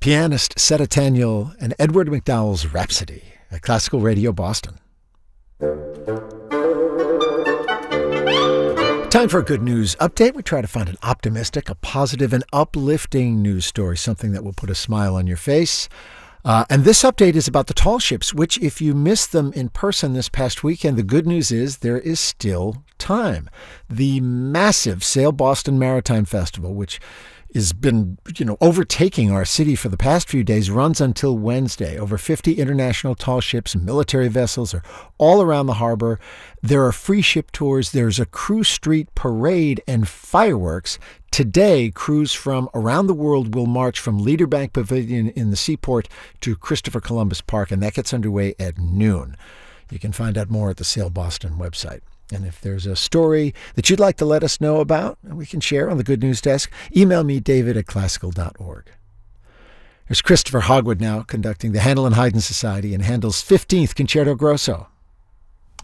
pianist Seta Daniel and Edward McDowell's Rhapsody at Classical Radio Boston. Time for a good news update. We try to find an optimistic, a positive, and uplifting news story, something that will put a smile on your face. And this update is about the tall ships, which if you missed them in person this past weekend, the good news is there is still time. The massive Sail Boston Maritime Festival, which has been, overtaking our city for the past few days, runs until Wednesday. Over 50 international tall ships and military vessels are all around the harbor. There are free ship tours. There's a cruise street parade and fireworks. Today, crews from around the world will march from Leader Bank Pavilion in the seaport to Christopher Columbus Park, and that gets underway at noon. You can find out more at the Sail Boston website. And if there's a story that you'd like to let us know about, and we can share on the Good News Desk, email me, david@classical.org. There's Christopher Hogwood now conducting the Handel and Haydn Society and Handel's 15th Concerto Grosso.